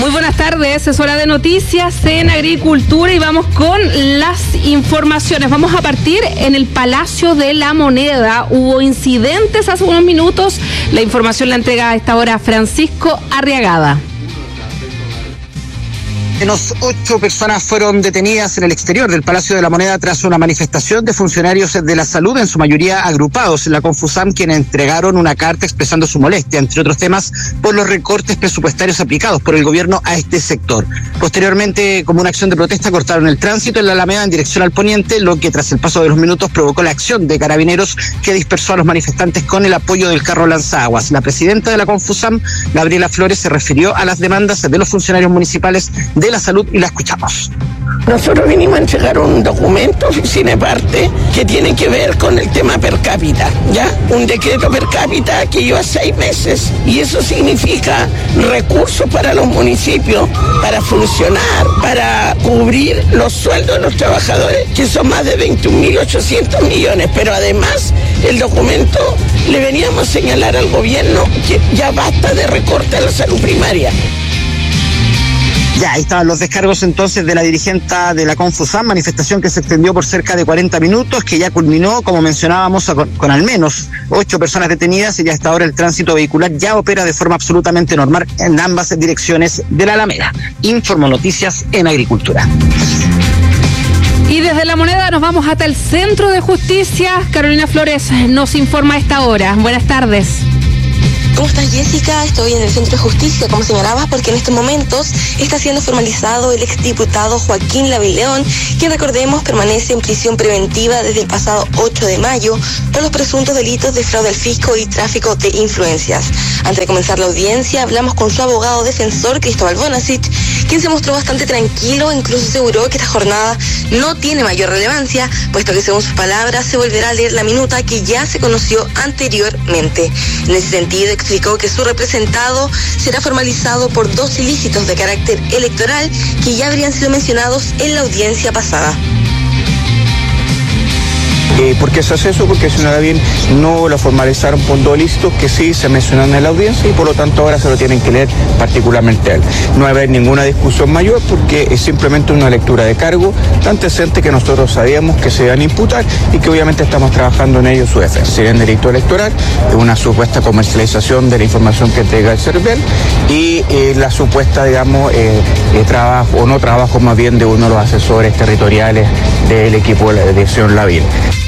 Muy buenas tardes, es hora de noticias en Agricultura y vamos con las informaciones. Vamos a partir en el Palacio de la Moneda. Hubo incidentes hace unos minutos. La información la entrega a esta hora Francisco Arriagada. Menos 8 personas fueron detenidas en el exterior del Palacio de la Moneda tras una manifestación de funcionarios de la salud, en su mayoría agrupados en la Confusam, quienes entregaron una carta expresando su molestia, entre otros temas, por los recortes presupuestarios aplicados por el gobierno a este sector. Posteriormente, como una acción de protesta, cortaron el tránsito en la Alameda en dirección al poniente, lo que tras el paso de los minutos provocó la acción de carabineros que dispersó a los manifestantes con el apoyo del carro lanzaguas. La presidenta de la Confusam, Gabriela Flores, se refirió a las demandas de los funcionarios municipales de la salud y la escuchamos. Nosotros vinimos a entregar un documento, oficina parte, que tiene que ver con el tema per cápita, ¿ya? Un decreto per cápita que lleva 6 meses y eso significa recursos para los municipios, para funcionar, para cubrir los sueldos de los trabajadores, que son más de 21.800 millones, pero además el documento le veníamos a señalar al gobierno que ya basta de recorte a la salud primaria. Ya, ahí estaban los descargos entonces de la dirigente de la Confusam, manifestación que se extendió por cerca de 40 minutos, que ya culminó, como mencionábamos, con al menos 8 personas detenidas, y ya hasta ahora el tránsito vehicular ya opera de forma absolutamente normal en ambas direcciones de la Alameda. Informo Noticias en Agricultura. Y desde la Moneda nos vamos hasta el Centro de Justicia. Carolina Flores nos informa a esta hora. Buenas tardes. ¿Cómo estás, Jessica? Estoy en el Centro de Justicia, como señalabas, porque en estos momentos está siendo formalizado el exdiputado Joaquín Lavín-León, quien, recordemos, permanece en prisión preventiva desde el pasado 8 de mayo por los presuntos delitos de fraude al fisco y tráfico de influencias. Antes de comenzar la audiencia, hablamos con su abogado defensor, Cristóbal Bonasic, quien se mostró bastante tranquilo, incluso aseguró que esta jornada no tiene mayor relevancia, puesto que, según sus palabras, se volverá a leer la minuta que ya se conoció anteriormente. En ese sentido, explicó que su representado será formalizado por 2 ilícitos de carácter electoral que ya habrían sido mencionados en la audiencia pasada. ¿Por qué se hace eso? Porque si nada bien no lo formalizaron por 2 ilícitos que sí se mencionan en la audiencia y por lo tanto ahora se lo tienen que leer particularmente a él. No va a haber ninguna discusión mayor porque es simplemente una lectura de cargo de antecedentes que nosotros sabíamos que se iban a imputar y que obviamente estamos trabajando en ello su defensa. Sería un delito electoral, una supuesta comercialización de la información que entrega el CERVEL y la supuesta, digamos, trabajo o no trabajo más bien de uno de los asesores territoriales del equipo de la dirección Lavín.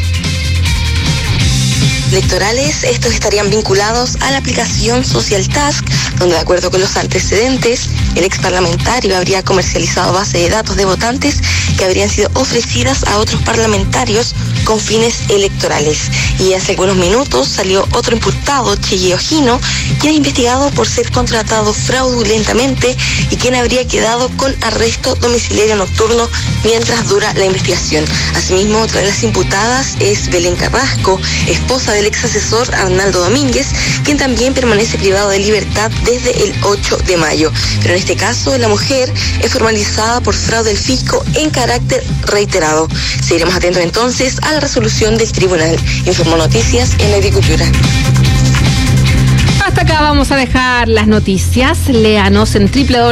Electorales, estos estarían vinculados a la aplicación Social Task, donde, de acuerdo con los antecedentes, el exparlamentario habría comercializado base de datos de votantes que habrían sido ofrecidas a otros parlamentarios con fines electorales. Y hace algunos minutos salió otro imputado, Cheye Ojino, quien es investigado por ser contratado fraudulentamente y quien habría quedado con arresto domiciliario nocturno mientras dura la investigación. Asimismo, otra de las imputadas es Belén Carrasco, esposa del ex asesor Arnaldo Domínguez, quien también permanece privado de libertad desde el 8 de mayo. Pero en este caso, la mujer es formalizada por fraude al fisco en carácter reiterado. Seguiremos atentos entonces a la resolución del tribunal. Informó Noticias en Agricultura. Hasta acá vamos a dejar las noticias. Léanos en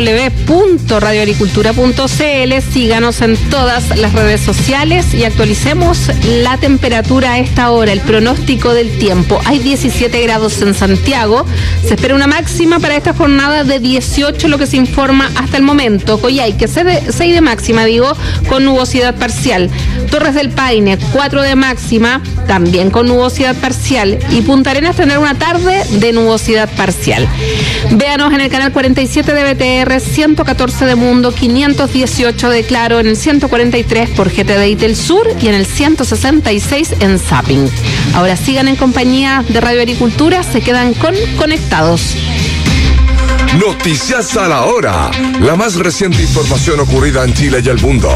www.radioagricultura.cl, síganos en todas las redes sociales y actualicemos la temperatura a esta hora, el pronóstico del tiempo. Hay 17 grados en Santiago, se espera una máxima para esta jornada de 18, lo que se informa hasta el momento. Coyhaique, 6 de máxima, con nubosidad parcial. Torres del Paine, 4 de máxima, también con nubosidad parcial. Y Punta Arenas tendrá una tarde de nubosidad parcial. Véanos en el canal 47 de BTR, 114 de Mundo, 518 de Claro, en el 143 por GTDI del Sur y en el 166 en Zapping. Ahora sigan en compañía de Radio Agricultura, se quedan conectados. Noticias a la hora, la más reciente información ocurrida en Chile y el mundo.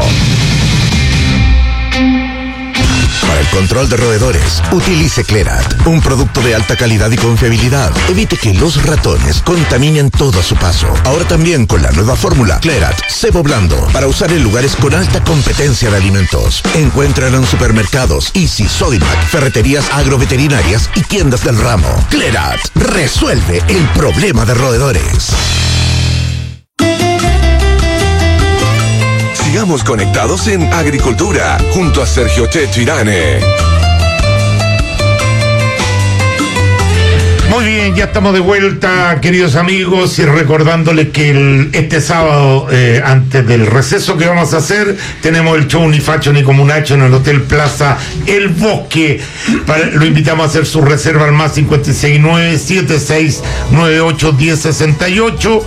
Para el control de roedores, utilice Clerat, un producto de alta calidad y confiabilidad. Evite que los ratones contaminen todo a su paso. Ahora también con la nueva fórmula Clerat Cebo Blando, para usar en lugares con alta competencia de alimentos. Encuéntralo en supermercados, Easy, Sodimac, ferreterías agroveterinarias y tiendas del ramo. Clerat resuelve el problema de roedores. Estamos conectados en Agricultura, junto a Sergio Chetirane. Muy bien, ya estamos de vuelta, queridos amigos, y recordándoles que este sábado, antes del receso que vamos a hacer, tenemos el show Ni Facho ni Comunacho en el Hotel Plaza El Bosque. Lo invitamos a hacer su reserva al más 569-7698-1068,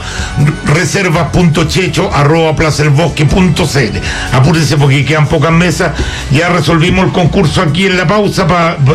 reservas.checho@plazaelbosque.cl. Apúrense porque quedan pocas mesas. Ya resolvimos el concurso aquí en la pausa.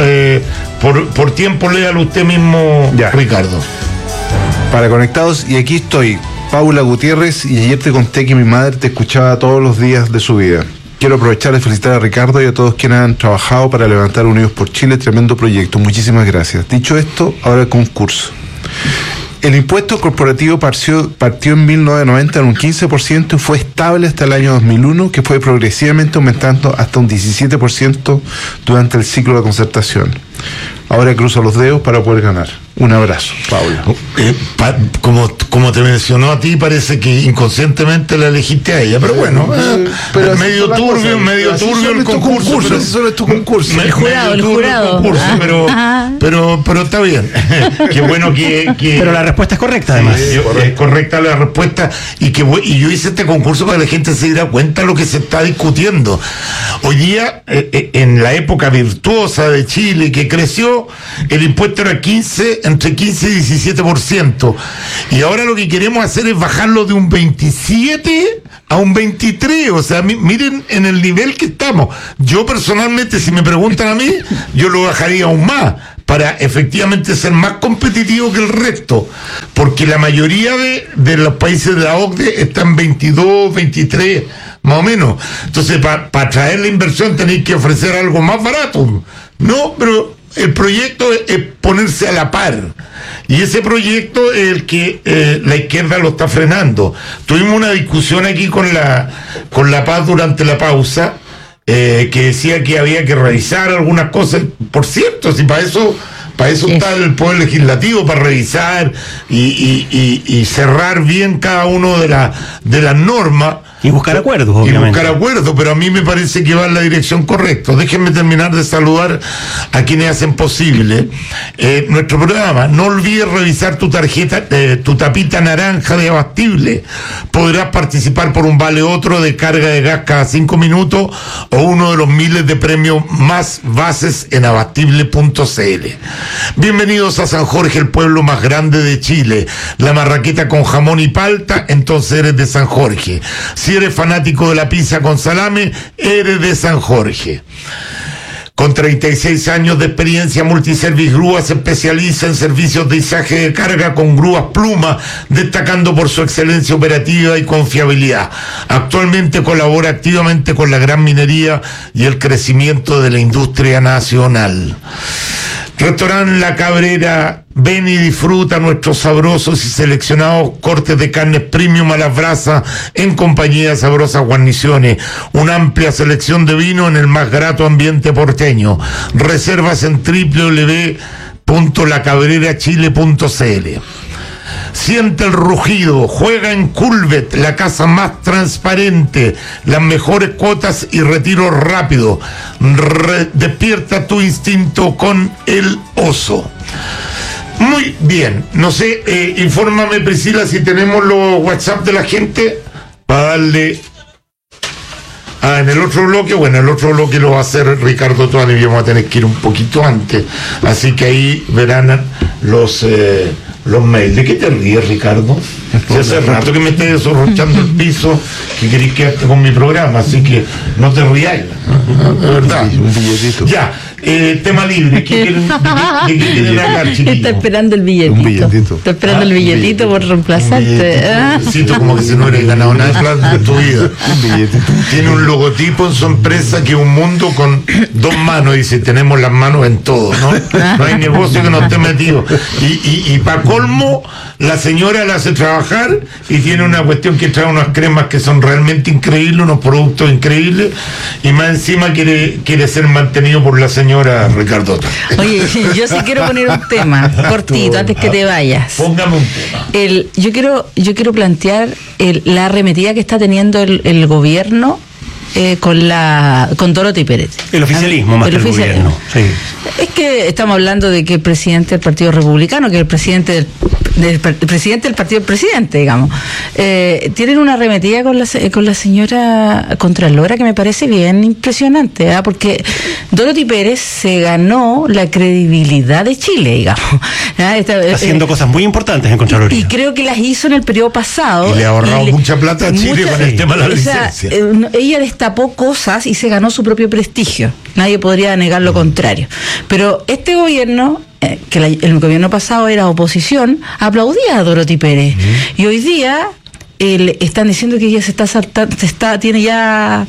Por tiempo, léalo usted mismo, ya. Ricardo. Para Conectados, y aquí estoy, Paula Gutiérrez, y ayer te conté que mi madre te escuchaba todos los días de su vida. Quiero aprovechar de felicitar a Ricardo y a todos quienes han trabajado para levantar Unidos por Chile, tremendo proyecto. Muchísimas gracias. Dicho esto, ahora el concurso. El impuesto corporativo partió en 1990 en un 15% y fue estable hasta el año 2001, que fue progresivamente aumentando hasta un 17% durante el ciclo de concertación. Ahora cruzo los dedos para poder ganar. Un abrazo, Paula. Como te mencionó a ti, parece que inconscientemente la elegiste a ella, pero bueno, pero medio turbio el concurso. Así solo es tu concurso. El jurado. Pero está bien. Qué bueno que pero la respuesta es correcta, además. Es correcta la respuesta, y yo hice este concurso para que la gente se diera cuenta de lo que se está discutiendo. Hoy día, en la época virtuosa de Chile que creció, el impuesto era entre 15 y 17%, y ahora lo que queremos hacer es bajarlo de un 27 a un 23, o sea, miren en el nivel que estamos. Yo personalmente, si me preguntan a mí, yo lo bajaría aún más, para efectivamente ser más competitivo que el resto, porque la mayoría de los países de la OCDE están 22, 23, más o menos. Entonces, para atraer la inversión tenéis que ofrecer algo más barato. No, pero el proyecto es ponerse a la par, y ese proyecto es el que la izquierda lo está frenando. Tuvimos una discusión aquí con la Paz durante la pausa, que decía que había que revisar algunas cosas. Por cierto, si para eso está el Poder Legislativo, para revisar y cerrar bien cada uno de las normas. Y buscar acuerdos, obviamente. Pero a mí me parece que va en la dirección correcta. Déjenme terminar de saludar a quienes hacen posible nuestro programa. No olvides revisar tu tarjeta, tu tapita naranja de Abastible. Podrás participar por un vale otro de carga de gas cada 5 minutos o uno de los miles de premios más bases en abastible.cl. Bienvenidos a San Jorge, el pueblo más grande de Chile. La marraqueta con jamón y palta, entonces eres de San Jorge. Si eres fanático de la pizza con salame, eres de San Jorge. Con 36 años de experiencia, Multiservice Grúa se especializa en servicios de izaje de carga con grúas Pluma, destacando por su excelencia operativa y confiabilidad. Actualmente colabora activamente con la gran minería y el crecimiento de la industria nacional. Restaurante La Cabrera, ven y disfruta nuestros sabrosos y seleccionados cortes de carnes premium a las brasas en compañía de sabrosas guarniciones. Una amplia selección de vino en el más grato ambiente porteño. Reservas en www.lacabrerachile.cl. Siente el rugido, juega en Culvet, la casa más transparente, las mejores cuotas y retiro rápido. Despierta tu instinto con el oso. Muy bien, no sé, infórmame, Priscila, si tenemos los WhatsApp de la gente para darle. En el otro bloque lo va a hacer Ricardo Toani, y vamos a tener que ir un poquito antes, así que ahí verán los mails. ¿De qué te ríes, Ricardo? Si hace rato que me estés desorrochando el piso, que querés quedarte con mi programa, así que no te rías, de verdad. Un billetito. Ya, tema libre. ¿Qué quieren hablar, chiquillo? Está esperando el billetito. Un billetito. Está esperando el billetito por reemplazarte. Siento como que si no hubieras ganado nada en tu vida. Un billetito. Tiene un logotipo en su empresa que es un mundo con 2 manos. Dice, tenemos las manos en todo, ¿no? No hay negocio que no esté metido. Y para colmo, la señora la hace trabajar y tiene una cuestión que trae unas cremas que son realmente increíbles, unos productos increíbles, y más encima quiere ser mantenido por la señora Ricardo. Oye, yo sí quiero poner un tema cortito antes que te vayas. Póngame un tema. Yo quiero plantear la arremetida que está teniendo el gobierno con Dorothy Pérez. El oficialismo más que el gobierno. Sí. Es que estamos hablando de que el presidente del Partido Republicano, que es el presidente del presidente del partido del presidente, digamos, tienen una arremetida con la señora Contralora que me parece bien impresionante, porque Dorothy Pérez se ganó la credibilidad de Chile, digamos. Haciendo cosas muy importantes en Contraloría. Y creo que las hizo en el periodo pasado. Y le ha ahorrado mucha plata a Chile con el tema de la licencia. Ella destapó cosas y se ganó su propio prestigio. Nadie podría negar lo contrario. Pero este gobierno, el gobierno pasado era oposición, aplaudía a Dorothy Pérez. Y hoy día están diciendo que ella se está saltando, tiene ya,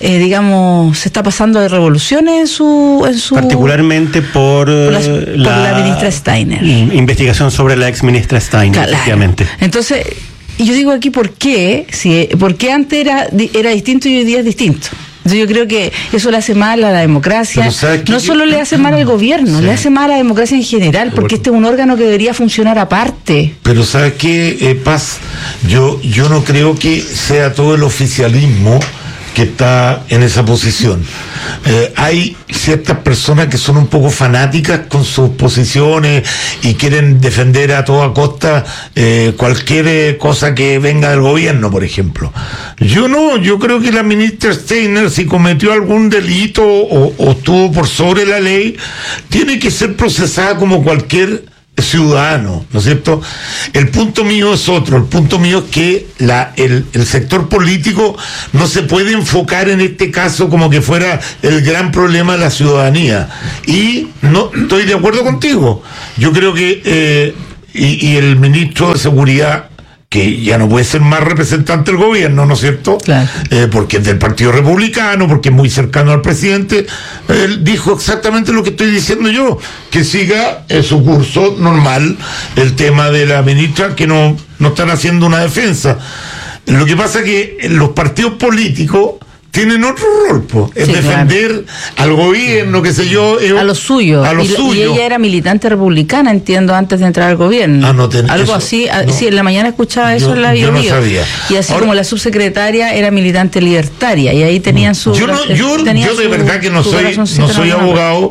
se está pasando de revoluciones en su particularmente por la ministra Steiner. Investigación sobre la ex ministra Steiner, claro. Efectivamente. Entonces, yo digo aquí por qué antes era distinto y hoy día es distinto. Entonces yo creo que eso le hace mal a la democracia. No solo le hace mal al gobierno, le hace mal a la democracia en general, porque este es un órgano que debería funcionar aparte. Pero ¿sabes qué, Paz? Yo no creo que sea todo el oficialismo que está en esa posición. Hay ciertas personas que son un poco fanáticas con sus posiciones y quieren defender a toda costa cualquier cosa que venga del gobierno, por ejemplo. Yo creo que la ministra Steiner, si cometió algún delito o estuvo por sobre la ley, tiene que ser procesada como cualquier ciudadano, ¿no es cierto? El punto mío es otro. El punto mío es que el sector político no se puede enfocar en este caso como que fuera el gran problema de la ciudadanía. Y no estoy de acuerdo contigo. Yo creo que y el ministro de Seguridad, que ya no puede ser más representante del gobierno, ¿no es cierto? Claro. Porque es del Partido Republicano, porque es muy cercano al presidente. Él dijo exactamente lo que estoy diciendo yo, que siga su curso normal el tema de la ministra, que no están haciendo una defensa. Lo que pasa es que los partidos políticos tienen otro rol, es defender al gobierno, qué sé yo. A lo suyo. Y ella era militante republicana, entiendo, antes de entrar al gobierno. Algo eso, así. No. Sí, en la mañana escuchaba eso en la Bio. Yo no sabía. Y así ahora, como la subsecretaria era militante libertaria, y ahí tenían su... Yo de verdad que no soy abogado,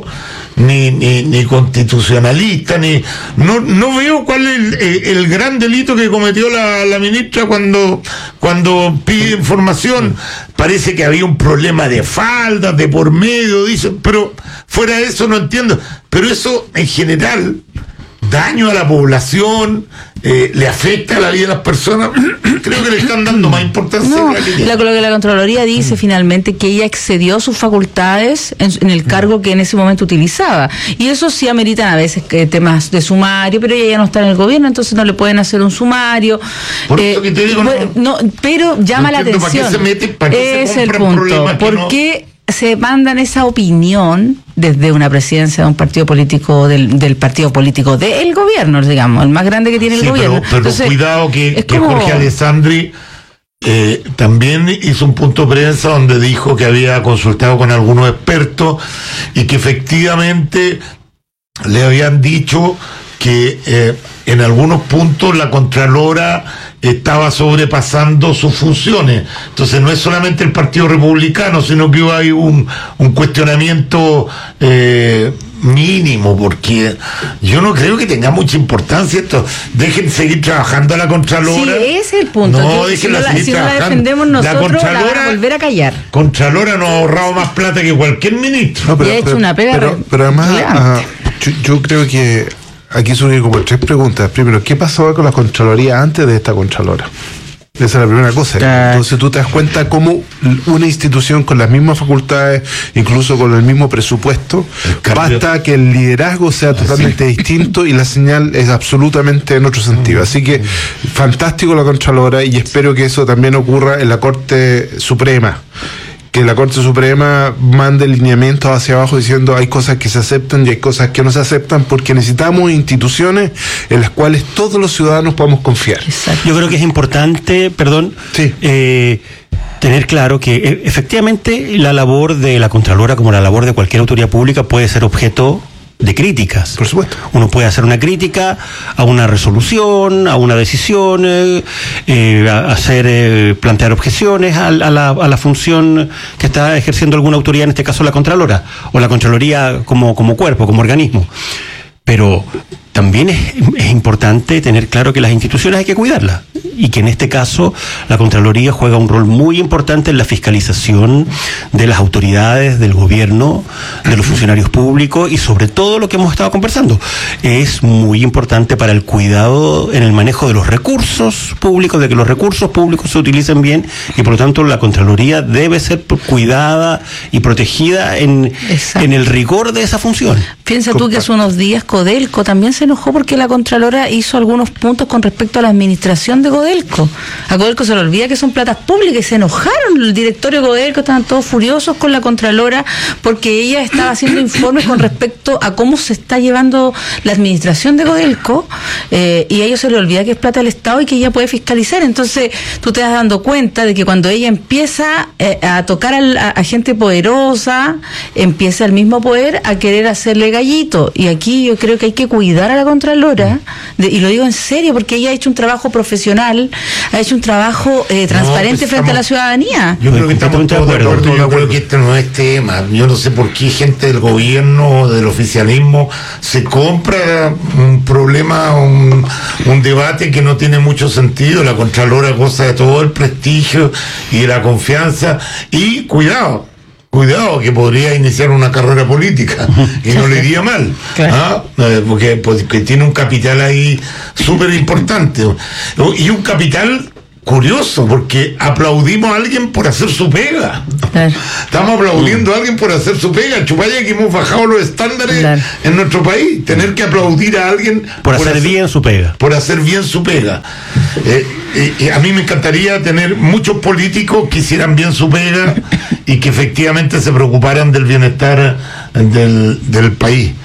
ni constitucionalista, no veo cuál es el gran delito que cometió la ministra cuando pide información. Parece que había un problema de faldas de por medio, dicen, pero fuera de eso no entiendo. Pero eso en general, daño a la población, le afecta a la vida de las personas. Creo que le están dando más importancia. No, lo que la Contraloría dice finalmente que ella excedió sus facultades en el cargo que en ese momento utilizaba. Y eso sí ameritan a veces temas de sumario, pero ella ya no está en el gobierno, entonces no le pueden hacer un sumario. Por eso que te digo, pero llama la atención. ¿Para qué es el punto. ¿Por qué se mandan esa opinión desde una presidencia de un partido político, del partido político del gobierno, digamos, el más grande que tiene el gobierno? Pero entonces, cuidado que Jorge Alessandri también hizo un punto de prensa donde dijo que había consultado con algunos expertos y que efectivamente le habían dicho que en algunos puntos la Contralora estaba sobrepasando sus funciones. Entonces no es solamente el Partido Republicano, sino que hay un cuestionamiento mínimo, porque yo no creo que tenga mucha importancia esto. Dejen seguir trabajando a la Contralora. Sí, ese es el punto. No, déjenla seguir trabajando. Si no la defendemos nosotros, la van a volver a callar. Contralora nos ha ahorrado más plata que cualquier ministro. No, pero, y ha hecho una pega. Pero además, yo creo que aquí surgen como tres preguntas. Primero, ¿qué pasaba con la Contraloría antes de esta Contralora? Esa es la primera cosa. Entonces tú te das cuenta cómo una institución con las mismas facultades, incluso con el mismo presupuesto, basta que el liderazgo sea totalmente distinto y la señal es absolutamente en otro sentido. Así que fantástico la Contralora, y espero que eso también ocurra en la Corte Suprema. Que la Corte Suprema mande lineamientos hacia abajo diciendo hay cosas que se aceptan y hay cosas que no se aceptan, porque necesitamos instituciones en las cuales todos los ciudadanos podamos confiar. Exacto. Yo creo que es importante, tener claro que efectivamente la labor de la Contralora, como la labor de cualquier autoridad pública, puede ser objeto de críticas. Por supuesto. Uno puede hacer una crítica a una resolución, a una decisión, plantear objeciones a la función que está ejerciendo alguna autoridad, en este caso la Contralora, o la Contraloría como cuerpo, como organismo. Pero también es importante tener claro que las instituciones hay que cuidarlas y que en este caso la Contraloría juega un rol muy importante en la fiscalización de las autoridades, del gobierno, de los funcionarios públicos y sobre todo lo que hemos estado conversando. Es muy importante para el cuidado en el manejo de los recursos públicos, de que los recursos públicos se utilicen bien y por lo tanto la Contraloría debe ser cuidada y protegida en el rigor de esa función. Piensa tú que hace unos días Codelco también se enojó porque la Contralora hizo algunos puntos con respecto a la administración de Codelco. A Codelco se le olvida que son platas públicas y se enojaron. El directorio de Codelco estaban todos furiosos con la Contralora porque ella estaba haciendo informes con respecto a cómo se está llevando la administración de Codelco y a ellos se les olvida que es plata del Estado y que ella puede fiscalizar. Entonces tú te vas dando cuenta de que cuando ella empieza a tocar a gente poderosa, empieza el mismo poder a querer hacerle gallito. Y aquí yo creo que hay que cuidar a la Contralora, y lo digo en serio, porque ella ha hecho un trabajo profesional, ha hecho un trabajo transparente frente a la ciudadanía. Yo creo que estamos todos de acuerdo. Yo creo que este no es tema. Yo no sé por qué gente del gobierno, del oficialismo, se compra un problema, un debate que no tiene mucho sentido. La Contralora goza de todo el prestigio y de la confianza. Y cuidado, que podría iniciar una carrera política y no le iría mal, claro. Porque tiene un capital ahí súper importante y un capital curioso, porque aplaudimos a alguien por hacer su pega. Claro. Estamos aplaudiendo a alguien por hacer su pega. Chupaya, que hemos bajado los estándares en nuestro país. Tener que aplaudir a alguien por hacer bien su pega. Por hacer bien su pega. Y a mí me encantaría tener muchos políticos que hicieran bien su pega y que efectivamente se preocuparan del bienestar del país.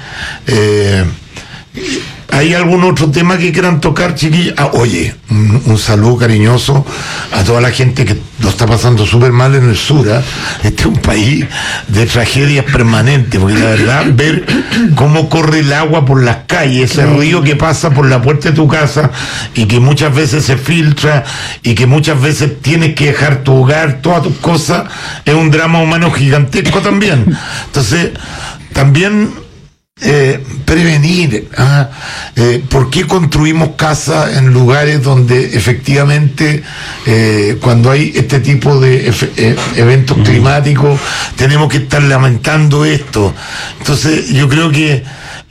¿Hay algún otro tema que quieran tocar, chiquillos? Oye, un saludo cariñoso a toda la gente que lo está pasando súper mal en el sur. Este es un país de tragedias permanentes, porque la verdad, ver cómo corre el agua por las calles, ese río que pasa por la puerta de tu casa y que muchas veces se filtra y que muchas veces tienes que dejar tu hogar, todas tus cosas, es un drama humano gigantesco también. Entonces, también prevenir. ¿Por qué construimos casas en lugares donde efectivamente cuando hay este tipo de eventos climáticos tenemos que estar lamentando esto? Entonces yo creo que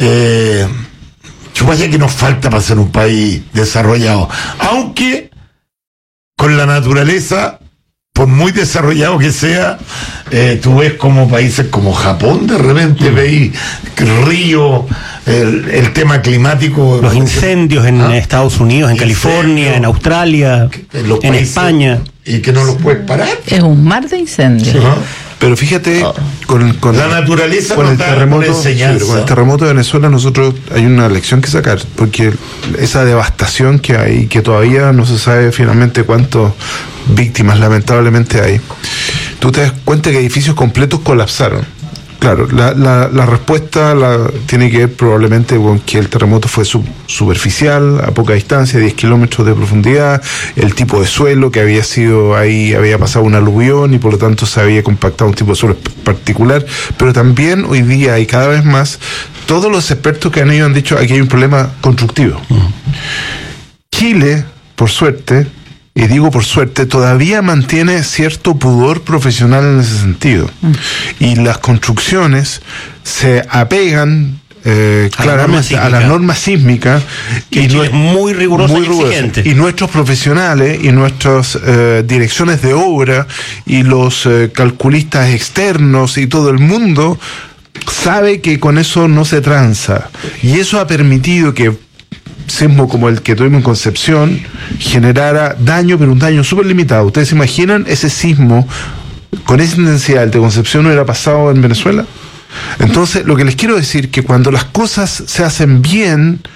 vaya que nos falta para ser un país desarrollado, aunque con la naturaleza, por muy desarrollado que sea, tú ves como países como Japón de repente veis río, el tema climático, los incendios en Estados Unidos, en California, en Australia, en España, y que no los puedes parar. Es un mar de incendios. Sí. Pero fíjate, con la naturaleza con el terremoto, enseñanza. Con el terremoto de Venezuela nosotros hay una lección que sacar, porque esa devastación que hay, que todavía no se sabe finalmente cuántas víctimas lamentablemente hay, tú te das cuenta que edificios completos colapsaron. Claro, la respuesta tiene que ver probablemente con que el terremoto fue superficial, a poca distancia, 10 kilómetros de profundidad, el tipo de suelo que había sido ahí, había pasado un aluvión y por lo tanto se había compactado un tipo de suelo particular, pero también hoy día y cada vez más, todos los expertos que han ido han dicho aquí hay un problema constructivo. Chile, por suerte, y digo por suerte, todavía mantiene cierto pudor profesional en ese sentido. Y las construcciones se apegan claramente a la norma sísmica y es muy rigurosa y exigente. Y nuestros profesionales y nuestras direcciones de obra y los calculistas externos y todo el mundo sabe que con eso no se tranza. Y eso ha permitido que sismo como el que tuvimos en Concepción generara daño, pero un daño súper limitado. ¿Ustedes se imaginan ese sismo con esa intensidad el de Concepción hubiera pasado en Venezuela? Entonces, lo que les quiero decir es que cuando las cosas se hacen bien,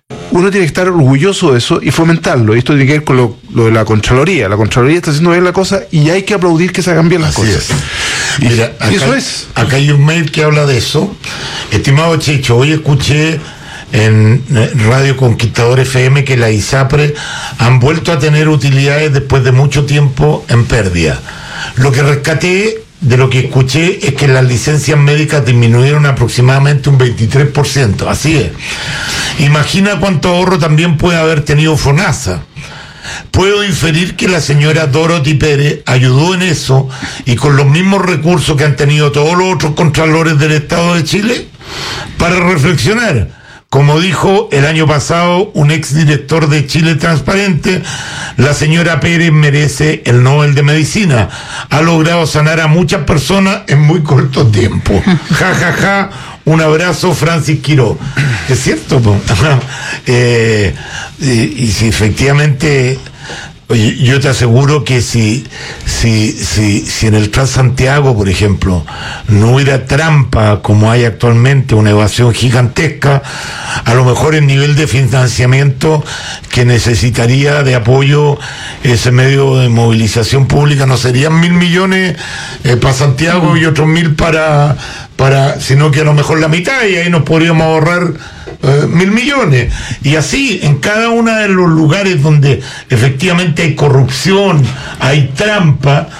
uno tiene que estar orgulloso de eso y fomentarlo. Y esto tiene que ver con lo de la Contraloría. La Contraloría está haciendo bien la cosa y hay que aplaudir que se hagan bien las cosas. Mira, acá hay un mail que habla de eso. Estimado Checho, hoy escuché en Radio Conquistador FM que la ISAPRE han vuelto a tener utilidades después de mucho tiempo en pérdida. Lo que rescaté de lo que escuché es que las licencias médicas disminuyeron aproximadamente un 23%, así es. Imagina cuánto ahorro también puede haber tenido FONASA. Puedo inferir que la señora Dorothy Pérez ayudó en eso y con los mismos recursos que han tenido todos los otros contralores del Estado de Chile para reflexionar. Como dijo el año pasado un exdirector de Chile Transparente, la señora Pérez merece el Nobel de Medicina. Ha logrado sanar a muchas personas en muy corto tiempo. Ja, ja, ja. Un abrazo, Francis Quiró. Es cierto, y si efectivamente... Oye, yo te aseguro que si en el Transantiago, por ejemplo, no hubiera trampa como hay actualmente, una evasión gigantesca, a lo mejor el nivel de financiamiento que necesitaría de apoyo ese medio de movilización pública no serían 1.000 millones para Santiago y otros 1.000 sino que a lo mejor la mitad, y ahí nos podríamos ahorrar 1.000 millones. Y así, en cada uno de los lugares donde efectivamente hay corrupción, hay trampa,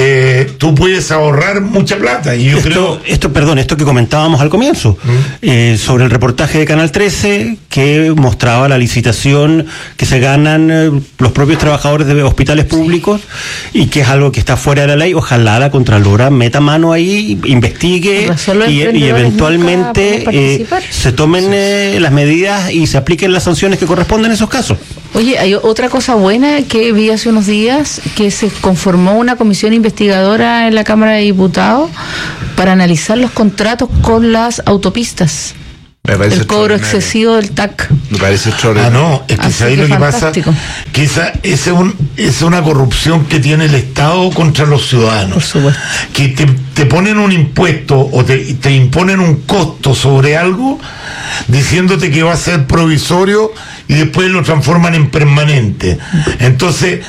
tú puedes ahorrar mucha plata. Y yo creo... Esto que comentábamos al comienzo, sobre el reportaje de Canal 13, que mostraba la licitación que se ganan los propios trabajadores de hospitales públicos, y que es algo que está fuera de la ley. Ojalá la Contralora meta mano ahí, investigue y eventualmente se tomen las medidas y se apliquen las sanciones que corresponden en esos casos. Oye, hay otra cosa buena que vi hace unos días, que se conformó una comisión investigadora en la Cámara de Diputados para analizar los contratos con las autopistas. El cobro excesivo del TAC. Me parece extraordinario. No, es que ¿sabéis lo que pasa? Que esa es una corrupción que tiene el Estado contra los ciudadanos. Por supuesto. Que te ponen un impuesto o te imponen un costo sobre algo diciéndote que va a ser provisorio y después lo transforman en permanente. Entonces,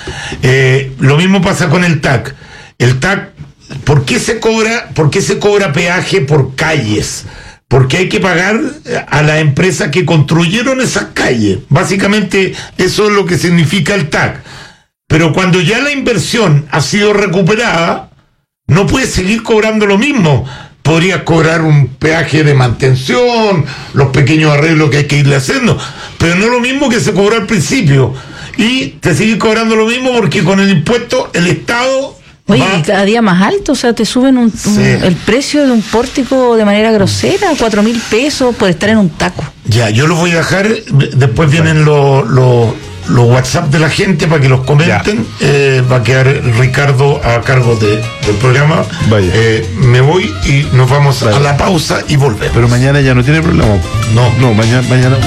lo mismo pasa con el TAC. El TAC, ¿por qué se cobra peaje por calles? Porque hay que pagar a las empresas que construyeron esas calles. Básicamente eso es lo que significa el TAC. Pero cuando ya la inversión ha sido recuperada, no puedes seguir cobrando lo mismo. Podrías cobrar un peaje de mantención, los pequeños arreglos que hay que irle haciendo, pero no lo mismo que se cobró al principio. Y te sigue cobrando lo mismo porque con el impuesto el Estado... Oye, y cada día más alto, o sea, te suben el precio de un pórtico de manera grosera, 4.000 pesos por estar en un taco. Ya, yo los voy a dejar, después vienen los WhatsApp de la gente para que los comenten. Va a quedar Ricardo a cargo del programa. Vaya. Me voy y nos vamos a la pausa y volvemos. Pero mañana ya no tiene problema. No, mañana.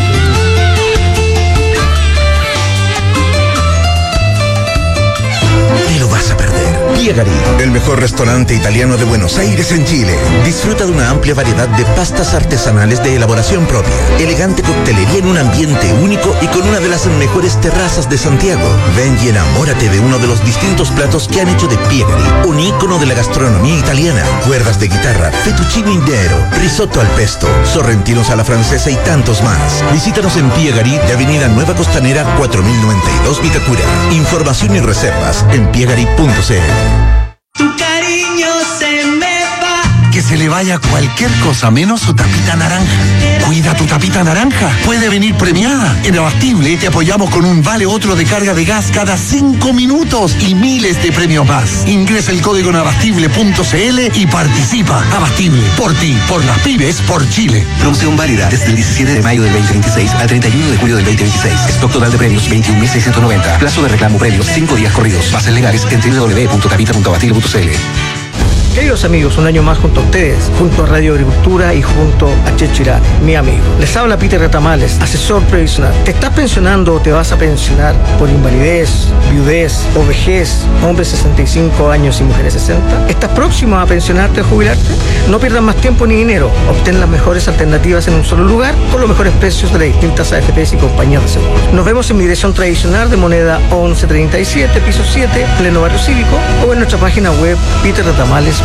Piegari, el mejor restaurante italiano de Buenos Aires en Chile. Disfruta de una amplia variedad de pastas artesanales de elaboración propia, elegante coctelería en un ambiente único y con una de las mejores terrazas de Santiago. Ven y enamórate de uno de los distintos platos que han hecho de Piegari un ícono de la gastronomía italiana. Cuerdas de guitarra, fettuccine nero, risotto al pesto, sorrentinos a la francesa y tantos más. Visítanos en Piegari de Avenida Nueva Costanera 4092 Vitacura. Información y reservas en piegari.cl. Tu cariño se me va. Que se le vaya cualquier cosa menos su tapita naranja. Cuida tu tapita naranja. Puede venir premiada. En Abastible te apoyamos con un vale otro de carga de gas cada 5 minutos y miles de premios más. Ingresa el código en abastible.cl y participa. Abastible, por ti, por las pymes, por Chile. Promoción válida desde el 17 de mayo del 2026 al 31 de julio del 2026. Stock total de premios 21.690. Plazo de reclamo premios 5 días corridos. Bases legales en www.tapita.abastible.cl. Queridos amigos, un año más junto a ustedes, junto a Radio Agricultura y junto a Checho Irane, mi amigo. Les habla Peter Retamales, asesor previsional. ¿Te estás pensionando o te vas a pensionar por invalidez, viudez o vejez, hombres 65 años y mujeres 60? ¿Estás próximo a pensionarte o jubilarte? No pierdas más tiempo ni dinero. Obtén las mejores alternativas en un solo lugar con los mejores precios de las distintas AFPs y compañías de seguros. Nos vemos en mi dirección tradicional de Moneda 1137, piso 7, pleno Barrio Cívico, o en nuestra página web peterretamales.cl.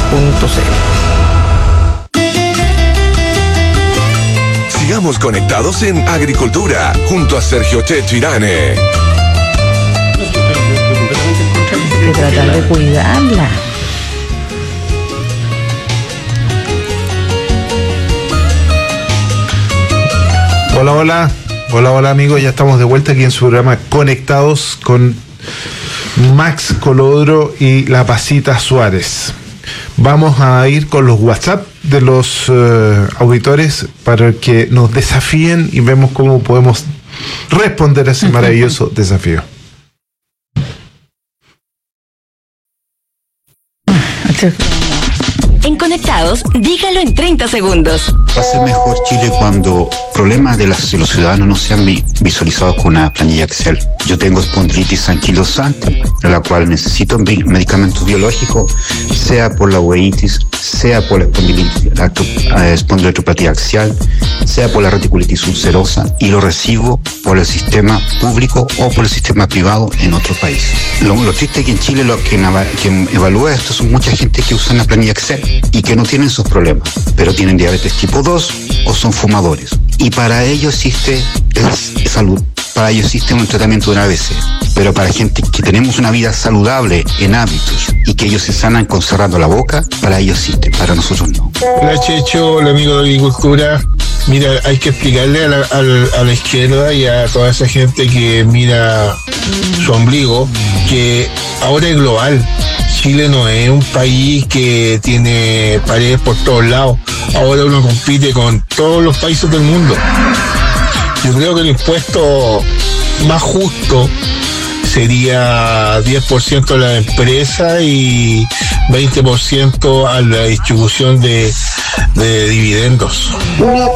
Sigamos conectados en Agricultura junto a Sergio Checho Irane. De tratar de cuidarla. Hola amigos, ya estamos de vuelta aquí en su programa Conectados con Max Colodro y La Pasita Suárez. Vamos a ir con los WhatsApp de los auditores para que nos desafíen y vemos cómo podemos responder a ese maravilloso desafío. En Conectados, dígalo en 30 segundos. Va a ser mejor Chile cuando problemas de los ciudadanos no sean visualizados con una planilla Excel. Yo tengo espondilitis anquilosante, de la cual necesito medicamentos biológicos, sea por la uveitis, sea por la espondiloartropatía axial, sea por la reticulitis ulcerosa, y lo recibo por el sistema público o por el sistema privado en otro país. Lo triste es que en Chile lo que evalúa esto son mucha gente que usa la planilla Excel y que no tienen esos problemas, pero tienen diabetes tipo 2 o son fumadores. Y para ello existe salud, para ello existe un tratamiento de una ABC. Pero para gente que tenemos una vida saludable en hábitos y que ellos se sanan con cerrando la boca, para ellos existe, para nosotros no. Hola Checho, el amigo de Agricultura. Mira, hay que explicarle a la izquierda y a toda esa gente que mira su ombligo que ahora es global. Chile no es un país que tiene paredes por todos lados. Ahora uno compite con todos los países del mundo. Yo creo que el impuesto más justo sería 10% a la empresa y 20% a la distribución de dividendos. Una